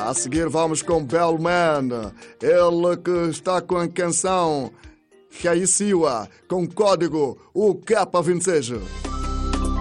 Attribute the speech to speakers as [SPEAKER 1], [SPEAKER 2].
[SPEAKER 1] A seguir vamos com Bellman, ele que está com a canção Raiciwa, com código UK26.